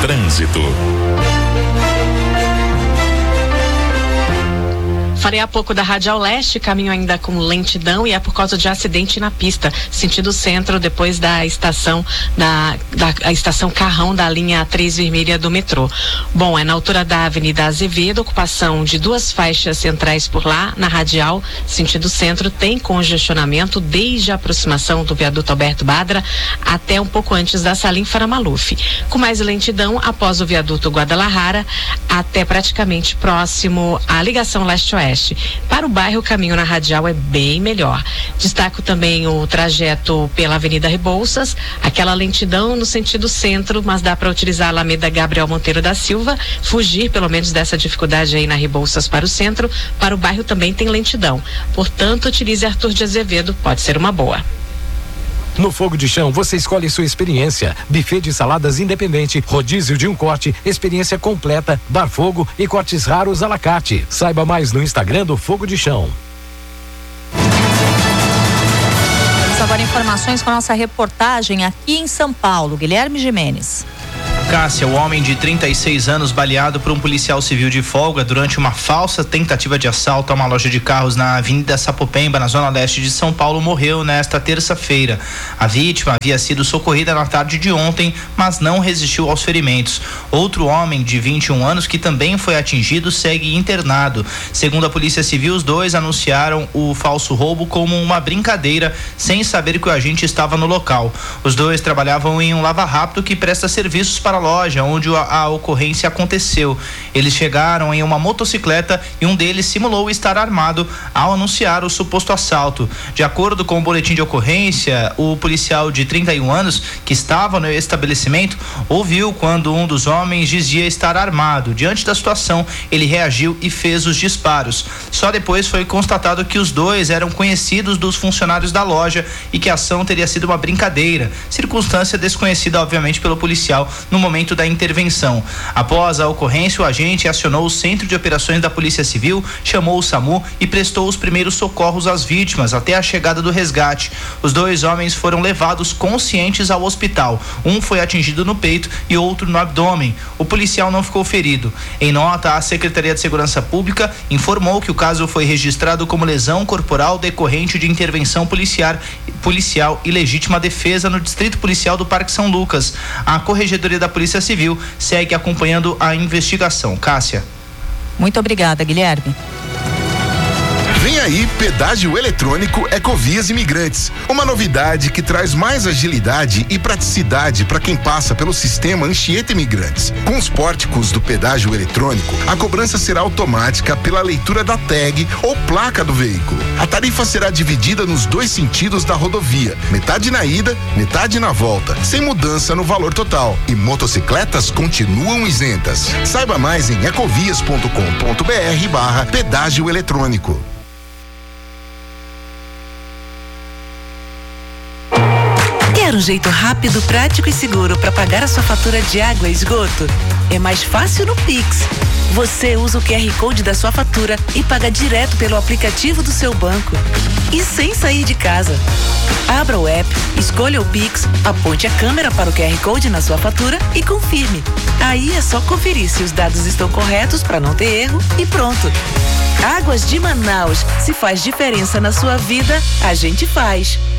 Trânsito. Falei há pouco da Radial Leste, caminho ainda com lentidão, e é por causa de acidente na pista, sentido centro, depois da estação a estação Carrão da linha 3 vermelha do metrô. Bom, é na altura da Avenida Azevedo, ocupação de 2 faixas centrais por lá, na Radial, sentido centro, tem congestionamento desde a aproximação do viaduto Alberto Badra até um pouco antes da Salim Faramaluf. Com mais lentidão após o viaduto Guadalajara, até praticamente próximo à ligação leste-oeste. Para o bairro, o caminho na Radial é bem melhor. Destaco também o trajeto pela Avenida Rebouças, aquela lentidão no sentido centro, mas dá para utilizar a Alameda Gabriel Monteiro da Silva, fugir pelo menos dessa dificuldade aí na Rebouças para o centro. Para o bairro também tem lentidão. Portanto, utilize Arthur de Azevedo, pode ser uma boa. No Fogo de Chão, você escolhe sua experiência. Buffet de saladas independente, rodízio de um corte, experiência completa, bar fogo e cortes raros à la carte. Saiba mais no Instagram do Fogo de Chão. Vamos agora informações com a nossa reportagem aqui em São Paulo. Guilherme Gimenez. Cássia, o homem de 36 anos baleado por um policial civil de folga durante uma falsa tentativa de assalto a uma loja de carros na Avenida Sapopemba, na zona leste de São Paulo, morreu nesta terça-feira. A vítima havia sido socorrida na tarde de ontem, mas não resistiu aos ferimentos. Outro homem de 21 anos que também foi atingido segue internado. Segundo a Polícia Civil, os dois anunciaram o falso roubo como uma brincadeira, sem saber que o agente estava no local. Os dois trabalhavam em um lava-rápido que presta serviços para a loja onde a ocorrência aconteceu. Eles chegaram em uma motocicleta e um deles simulou estar armado ao anunciar o suposto assalto. De acordo com o boletim de ocorrência, o policial de 31 anos que estava no estabelecimento ouviu quando um dos homens dizia estar armado. Diante da situação, ele reagiu e fez os disparos. Só depois foi constatado que os dois eram conhecidos dos funcionários da loja e que a ação teria sido uma brincadeira, circunstância desconhecida obviamente pelo policial no momento da intervenção. Após a ocorrência, o agente acionou o Centro de Operações da Polícia Civil, chamou o SAMU e prestou os primeiros socorros às vítimas até a chegada do resgate. Os dois homens foram levados conscientes ao hospital. Um foi atingido no peito e outro no abdômen. O policial não ficou ferido. Em nota, a Secretaria de Segurança Pública informou que o caso foi registrado como lesão corporal decorrente de intervenção policial e legítima defesa no Distrito Policial do Parque São Lucas. A Corregedoria da Polícia Civil segue acompanhando a investigação. Cássia. Muito obrigada, Guilherme. Vem aí, pedágio eletrônico Ecovias Imigrantes. Uma novidade que traz mais agilidade e praticidade para quem passa pelo sistema Anchieta Imigrantes. Com os pórticos do pedágio eletrônico, a cobrança será automática pela leitura da tag ou placa do veículo. A tarifa será dividida nos 2 sentidos da rodovia, metade na ida, metade na volta, sem mudança no valor total. E motocicletas continuam isentas. Saiba mais em ecovias.com.br/pedágio eletrônico. Quer um jeito rápido, prático e seguro para pagar a sua fatura de água e esgoto? É mais fácil no Pix. Você usa o QR Code da sua fatura e paga direto pelo aplicativo do seu banco. E sem sair de casa. Abra o app, escolha o Pix, aponte a câmera para o QR Code na sua fatura e confirme. Aí é só conferir se os dados estão corretos para não ter erro e pronto. Águas de Manaus. Se faz diferença na sua vida, a gente faz.